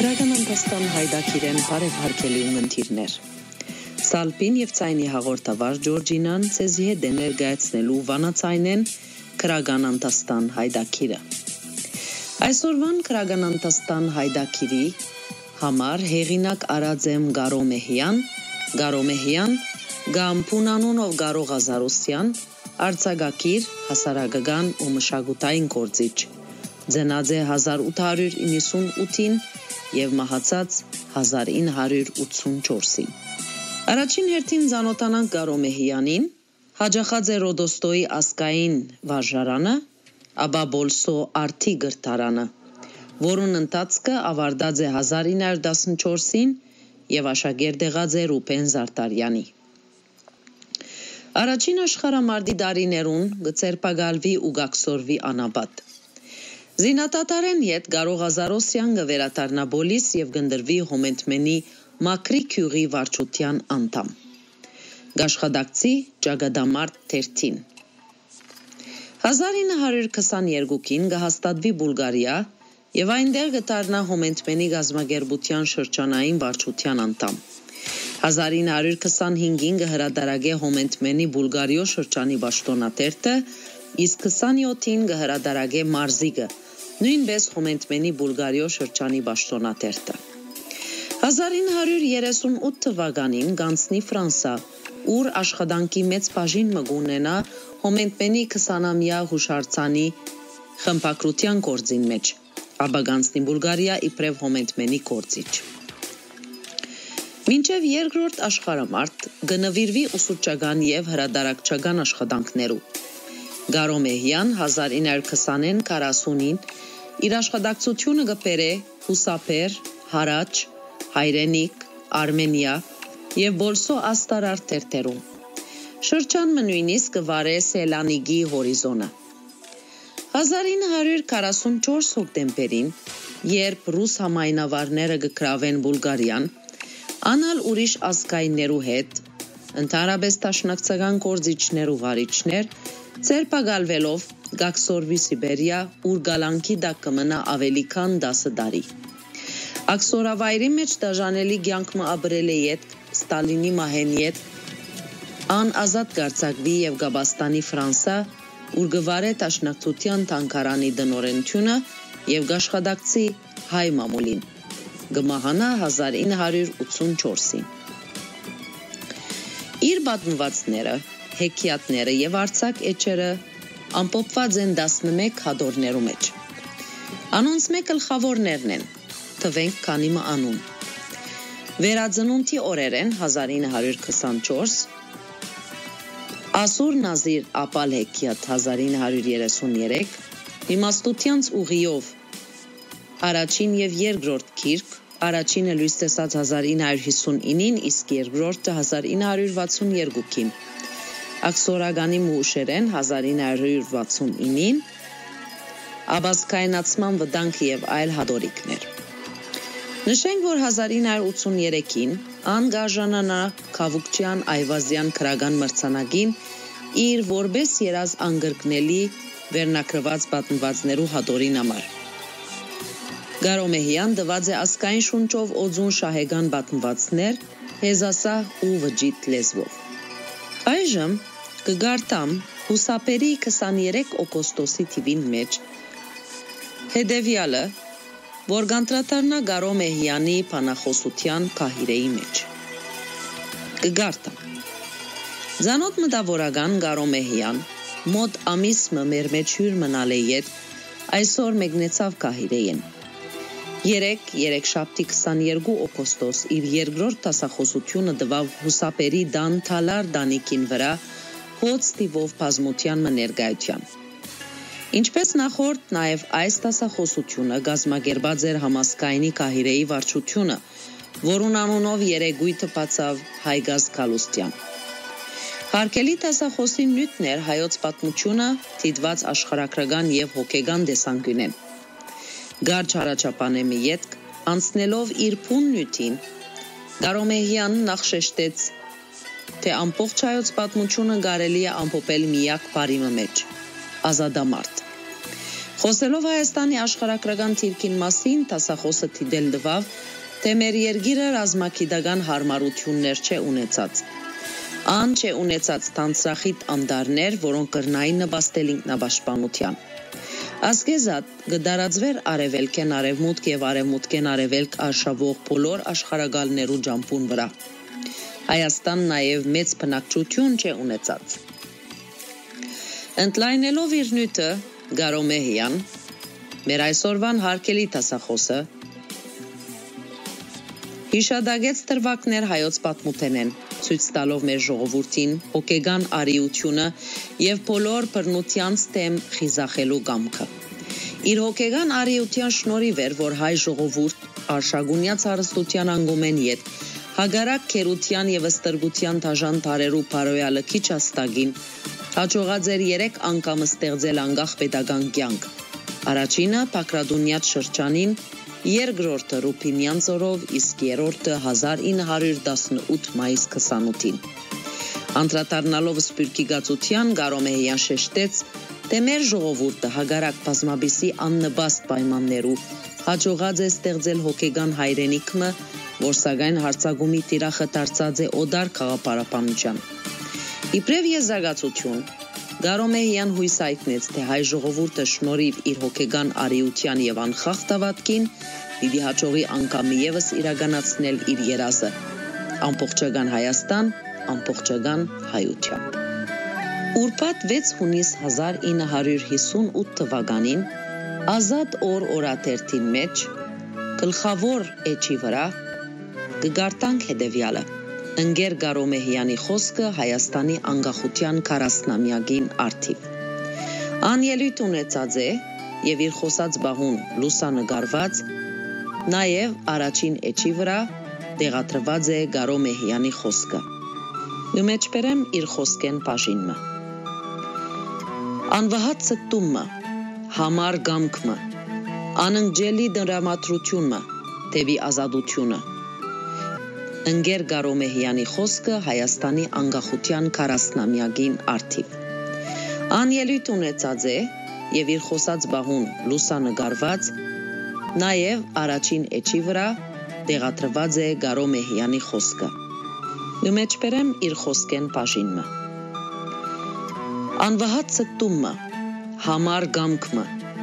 Քրագանանտաստան հայդակիրեն բարև հարգելի ունընթիրներ։ Սալպին եւ ցայնի հաղորդավար Ջորջինան ցեզի հետ է ներկայացնելու վանացայնեն Քրագանանտաստան հայդակիրը։ Այսօրվան Քրագանանտաստան հայդակիրի համար հեղինակ Արաձեմ Գարոմեհյան, Գամփունանունով Գարո Ղազարոսյան, արձակագիր, հասարակական ու մշակութային գործիչ։ Ծնած է 1898-ին եւ մահացած 1984-ին։ Առաջին հերթին ծանոթանանք Գարոմեհյանին, հաջախած է Ռոդոստոյի ասկային վարժարանը, ապա Բոլսո արդի գրթարանը, որուն ընթացքը ավարտած է 1914-ին եւ աշակերտ եղած է Ռուբեն Զարտարյանի։ Առաջին աշխարհամարտի տարիներուն գծերպագալվի ու գաքսորվի անաբադ։ Զինատատարեն յետ Գարո Ղազարոսյան գվերադառնա Բոլիս եւ գնդրվի Հոմենտմենի Մակրի քյուղի վարչության անդամ։ Գաշխադակցի Ջագադամարտ թերթին։ 1922-ին գահաստատվի Բուլղարիա եւ այնտեղ գտարնա Հոմենտմենի գազագերբության շրջանային վարչության անդամ։ 1925-ին գհրադարագե Հոմենտմենի Բուլղարիո շրջանի պաշտոնատերտը, իսկ 27-ին գհրադարագե Մարզիգը, նույնպես Հոմենտմենի Բուլղարիո շրջանի պաշտոնատերտը։ 1938 թվականին գանցնի Ֆրանսա, ուր աշխատանքի մեծ բաժին մգունենա Հոմենտմենի 20-ամյա հուշարձանի խմբակրության գործին մեջ, ապա գանցնի Բուլղարիա իբրև Հոմենտմենի գործիչ։ Մինչև երկրորդ աշխարհամարտ գնվիրվի ուսուցչական եւ հրադարակչական աշխատանքներու։ Գարոմեհյան 1920-40-ին իր աշխատակցությունը գբերե Հուսապեր, Հարաճ, Հայրենիք, Արմենիա եւ Բոլսո աստարար թերթերում։ Շրջանը նույնիսկ գվարե Սելանիգի հորիզոնը։ 1944 հոկտեմբերին, երբ ռուս համայնավարները գկրավեն Բուլղարիան, անալ ուրիշ ազգայիններու հետ, ընդհանրապես տաշնակցական գործիչներ ու վարիչներ, ցերպագալվելով գաքսորվի Սիբերիա, ուր գալանքի դակ կմնա ավելի քան 10 տարի։ Աքսորավայրի մեջ դաժանելի կյանք մը ապրել է յետ Ստալինի մահեն յետ անազատ գարցակվի եւ Գաբաստանի Ֆրանսա, ուր գվարե տաշնակցության թանկարանի դնորենությունը եւ գաշխադակցի հայ մամուլին։ Գմահանա 1984-ին։ Իր պատմվածները, հեքիաթները եւ արձակ էջերը ամփոփված են 11 հատորներու մեջ։ Անոնց մեկ գլխավորներն են, թվենք քանի մը անուն։ Վերածնունդի օրերեն 1924, Ասուր Նազիր Ապալ հեքիաթ 1933, Իմաստությանց ուղիով առաջին եւ երկրորդ գիրք, առաջինը լույս տեսած 1959-ին, իսկ երկրորդը 1962-ին։ Աքսորագանի մուշերեն 1969-ին, Աբասկայնացման վտանգ եւ այլ հատորիկներ։ Նշենք, որ 1983-ին անգաժանանա Քավուկչյան Այվազյան քրագան մրցանակին իր որբես երազ անգրկնելի վերնակրված պատմվածներու հատորին համար։ Գարոմեհյան դված է ասկային շունչով օձուն շահեգան պատմվածներ, հեզասահ ու վջիտ լեզվով։ Այժմ կգարտամ Հուսապերի 23 օգոստոսի թիվին մեջ հետևյալը, որ գանտրատարնա Գարոմեհյանի փանախոսության քահիրեի մեջ։ Կգարտամ։ Զանոթ մտավորական Գարոմեհյան մոտ ամիս մը մեր մեջ հյուր մնալ է յետ այսօր մեկնեցավ քահիրեին։ Երեքշաբթի 22 օգոստոս իր երկրորդ տասախոսությունը տվավ Հուսապերի դան թալար դանիկին վրա հոց տիվով բազմության մը ներկայության։ Ինչպես նախորդ, նաև այս տասախոսությունը գազմագերբած էր համասկայնի քահիրեի վարչությունը, որուն անունով երեգույթը բացավ Հայգազ Գալուստյան։ Հարկելի տասախոսի նյութն էր հայոց պատմությունը դիտված աշխարհագրական եւ հոգեգան տեսանկյունեն։ Գարչ հարաճապանեմի ետք անցնելով իր փուն նյութին, Գարոմեհյանն նախ շեշտեց, թե ամբողջ հայոց պատմությունը կարելի է ամփոփել միակ բառի մեջ՝ ազատամարտ։ Խոսելով Հայաստանի աշխարհագրական թիրքին մասին, դասախոսը թիդել տվավ, թե մեր երկիրը ռազմագիտական հարմարություններ չէ ունեցած։ Ան չէ ունեցած տանցրախիտ անդարներ, որոնք կրնային նպաստել ինքնապաշտպանության։ Ասկեզատ կդարածվեր արևելքեն արևմուտք եւ արևմուտքեն արևելք արշավող բոլոր աշխարհակալներու ջամփուն վրա։ Հայաստան նաեւ մեծ բնակչություն չէ ունեցած։ Ընդլայնելով իր նյութը Գարոմեհյան, մեր այսօրվան հարկելի դասախոսը հիշադակեց դրվագներ հայոց պատմութենեն, ցույց տալով մեր ժողովրդին հոգեգան արիությունը եւ բոլոր բռնությանց դեմ խիզախելու կամքը։ Իր հոգեգան արիության շնորհիվ էր, որ հայ ժողովուրդ արշագունյաց հարստության անգոմեն յետ հագարակ քերության եւ ստրգության դաժան տարերու բարոյալը քիչ աստագին հաջողած էր 3 անգամ ստեղծել անկախ պետական կյանք։ Առաջինը Բագրատունյաց շրջանին, երկրորդը Ռուփինյան ծորով, իսկ երրորդը 1918 մայիս 28-ին։ Անդրադառնալով Սփյուռքի գացության Գարոմեհյան շեշտեց, թե մեր ժողովուրդը հագարակ բազմաբիսի աննպաստ պայմաններու հաջողած է ստեղծել հոգեգան հայրենիքը, որ սակայն հարցակումի տիրախը դարձած է օդար խաղապարապանության։ Իբրև եզրակացություն, Գարոմեհյան հույս հայտնեց, թե հայ ժողովուրդը շնորհիվ իր հոգեգան արիության եւ անխախտ հավատքին պիտի հաջողի անգամ եւս իրականացնել իր երազը՝ ամբողջական Հայաստան, ամբողջական հայությամբ։ Ուրբաթ 6 հունիս 1958 թվականին Ազատ օր օրաթերթին մեջ գլխավոր էջի վրա կգարտանք հետևյալը. Ընկեր Գարոմեհյանի խոսքը Հայաստանի անկախության 40-ամյակին արդիվ։ Ան ելույթ ունեցած է եւ իր խոսած բահուն լուսանկարված, նաեւ առաջին էջի վրա տեղադրված է Գարոմեհյանի խոսքը։ Յմեջբերեմ իր խոսքեն բաժինը։ Անվահատ ցտումը, համար գամքը, անընկելի դրամատրությունը, դեպի ազատությունը։ Ընկեր Գարոմեհյանի խոսքը Հայաստանի անկախության 40-ամյակին արդիվ։ Ան ելույթ ունեցած է եւ իր խոսած բահուն լուսանկարված, նաեւ առաջին էջի վրա տեղադրված է Գարոմեհյանի խոսքը։ Յմեջբերեմ իր խոսքեն բաժինը։ Անվահատ ցտումը, համար գամքը,